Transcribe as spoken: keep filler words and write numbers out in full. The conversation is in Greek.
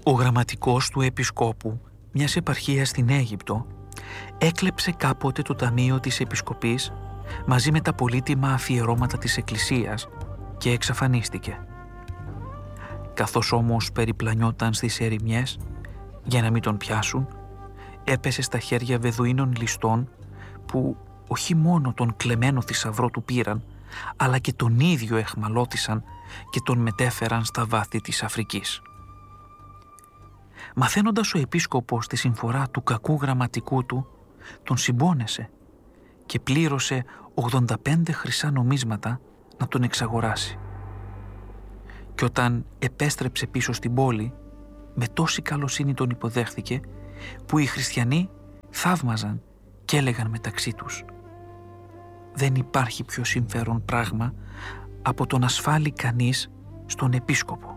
Ο γραμματικός του επισκόπου μιας επαρχίας στην Αίγυπτο έκλεψε κάποτε το ταμείο της επισκοπής μαζί με τα πολύτιμα αφιερώματα της εκκλησίας και εξαφανίστηκε. Καθώς όμως περιπλανιόταν στις ερημιές για να μην τον πιάσουν, έπεσε στα χέρια Βεδουίνων ληστών που όχι μόνο τον κλεμμένο θησαυρό του πήραν, αλλά και τον ίδιο εχμαλώτισαν και τον μετέφεραν στα βάθη της Αφρικής. Μαθαίνοντας ο επίσκοπος τη συμφορά του κακού γραμματικού του, τον συμπόνεσε και πλήρωσε ογδόντα πέντε χρυσά νομίσματα να τον εξαγοράσει. Και όταν επέστρεψε πίσω στην πόλη, με τόση καλοσύνη τον υποδέχθηκε που οι χριστιανοί θαύμαζαν και έλεγαν μεταξύ τους: «Δεν υπάρχει πιο συμφέρον πράγμα από το να ασφάλει κανείς στον επίσκοπο».